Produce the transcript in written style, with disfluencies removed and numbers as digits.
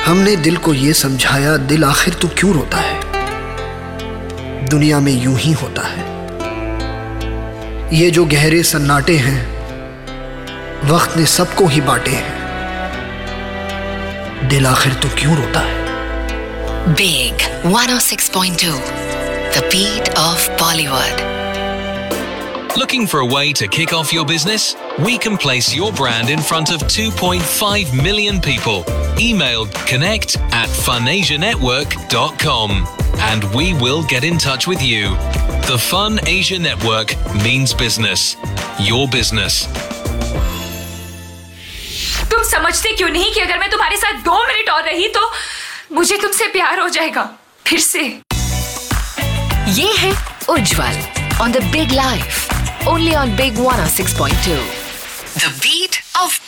हमने दिल को ये समझाया, दिल आखिर तू क्यों रोता है, दुनिया में यूं ही होता है। ये जो गहरे सन्नाटे हैं, वक्त ने सबको ही बांटे हैं, दिल आखिर तू क्यों रोता है। Big 106.2, the beat of Bollywood. Looking for a way to kick off your business? We can place your brand in front of 2.5 million people. Email connect@funasianetwork.com and we will get in touch with you. The Fun Asia Network means business. Your business. तुम समझते क्यों नहीं कि अगर मैं तुम्हारे साथ 2 minute और रही तो मुझे तुमसे प्यार हो जाएगा फिर से। ये है उज्जवल on the Big Life, only on Big 106.2. The beat of